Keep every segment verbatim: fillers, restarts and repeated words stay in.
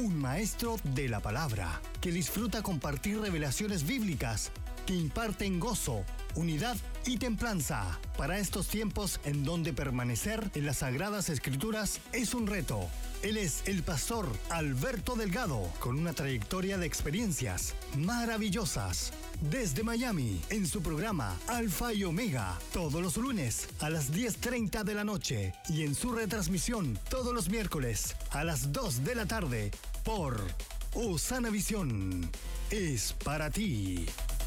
un maestro de la palabra que disfruta compartir revelaciones bíblicas que imparten gozo, unidad y templanza para estos tiempos en donde permanecer en las Sagradas Escrituras es un reto. Él es el pastor Alberto Delgado, con una trayectoria de experiencias maravillosas. Desde Miami, en su programa Alfa y Omega, todos los lunes a las diez treinta de la noche y en su retransmisión todos los miércoles a las dos de la tarde por Osana Visión. Es para ti.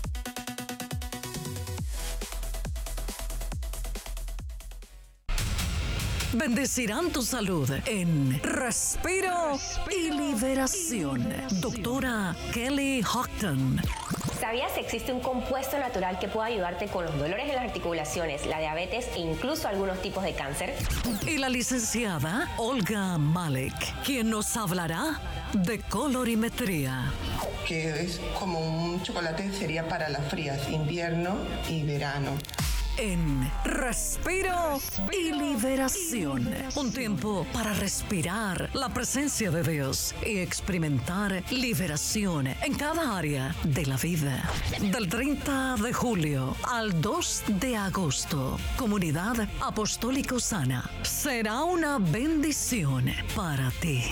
Bendecirán tu salud en Respiro y Liberación. Doctora Kelly Houghton. ¿Sabías que existe un compuesto natural que puede ayudarte con los dolores en las articulaciones, la diabetes e incluso algunos tipos de cáncer? Y la licenciada Olga Malek, quien nos hablará de colorimetría. Que es como un chocolate, sería para las frías, invierno y verano. En Respiro y Liberación. Un tiempo para respirar la presencia de Dios y experimentar liberación en cada área de la vida. Del treinta de julio al dos de agosto, Comunidad Apostólica Osana será una bendición para ti.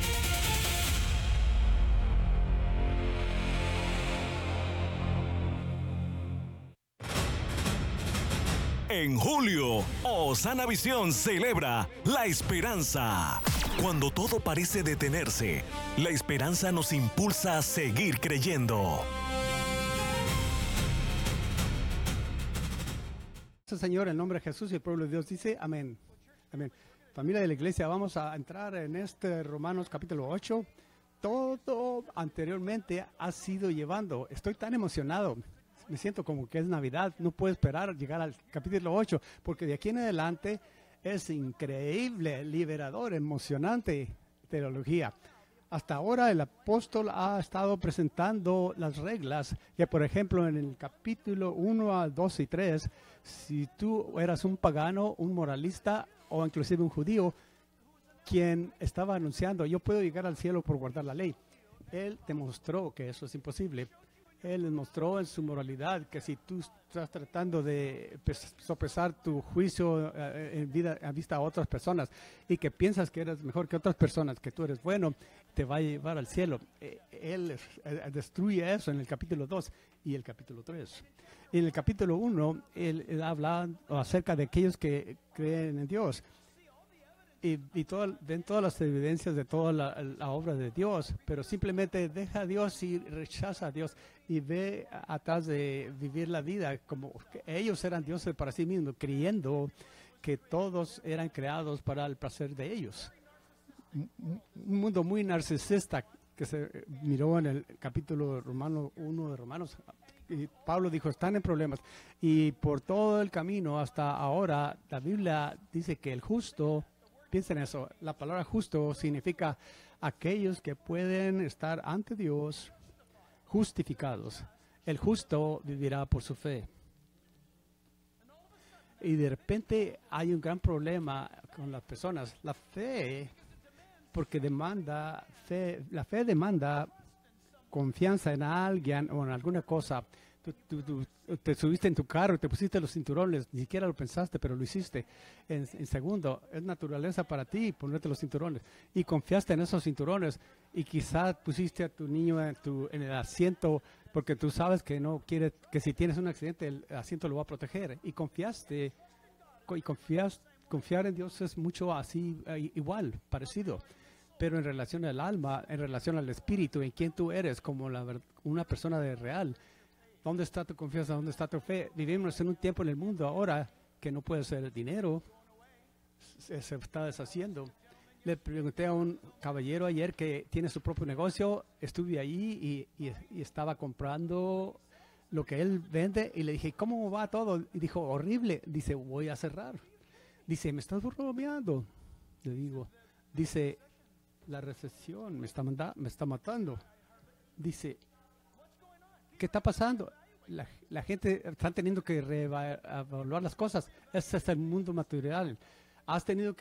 En julio, Osana Visión celebra la esperanza. Cuando todo parece detenerse, la esperanza nos impulsa a seguir creyendo. Señor, en el nombre de Jesús y el pueblo de Dios dice amén. Amén. Familia de la iglesia, vamos a entrar en este Romanos capítulo ocho. Todo anteriormente ha sido llevando. Estoy tan emocionado. Me siento como que es Navidad, no puedo esperar llegar al capítulo ocho, porque de aquí en adelante es increíble, liberador, emocionante teología. Hasta ahora el apóstol ha estado presentando las reglas, que por ejemplo en el capítulo uno a dos y tres, si tú eras un pagano, un moralista o inclusive un judío, quien estaba anunciando, yo puedo llegar al cielo por guardar la ley, él demostró que eso es imposible. Él les mostró en su moralidad que si tú estás tratando de sopesar tu juicio eh, en, vida, en vista a otras personas y que piensas que eres mejor que otras personas, que tú eres bueno, te va a llevar al cielo. Eh, él eh, destruye eso en el capítulo dos y el capítulo tres. Y en el capítulo uno, él, él habla acerca de aquellos que creen en Dios. Y, y todo, ven todas las evidencias de toda la, la obra de Dios, pero simplemente deja a Dios y rechaza a Dios y ve atrás de vivir la vida como que ellos eran dioses para sí mismos, creyendo que todos eran creados para el placer de ellos. Un mundo muy narcisista que se miró en el capítulo Romano uno de Romanos. Y Pablo dijo, están en problemas. Y por todo el camino hasta ahora, la Biblia dice que el justo... Piensen eso, la palabra justo significa aquellos que pueden estar ante Dios justificados. El justo vivirá por su fe. Y de repente hay un gran problema con las personas. La fe, porque demanda, fe, la fe demanda confianza en alguien o en alguna cosa. Tú, tú, tú te subiste en tu carro, te pusiste los cinturones, ni siquiera lo pensaste, pero lo hiciste. En, en segundo, es naturaleza para ti ponerte los cinturones. Y confiaste en esos cinturones y quizás pusiste a tu niño en, tu, en el asiento porque tú sabes que no quiere, que si tienes un accidente el asiento lo va a proteger. Y confiaste, y confías, confiar en Dios es mucho así, igual, parecido. Pero en relación al alma, en relación al espíritu, en quién tú eres como la, una persona de real. ¿Dónde está tu confianza? ¿Dónde está tu fe? Vivimos en un tiempo en el mundo ahora que no puede ser el dinero. Se, se está deshaciendo. Le pregunté a un caballero ayer que tiene su propio negocio. Estuve ahí y, y, y estaba comprando lo que él vende. Y le dije, ¿cómo va todo? Y dijo, horrible. Dice, voy a cerrar. Dice, ¿me estás bromeando? Le digo, dice, la recesión me está, manda me está matando. Dice, ¿qué está pasando? La, la gente está teniendo que reevaluar las cosas. Ese es el mundo material. Has tenido que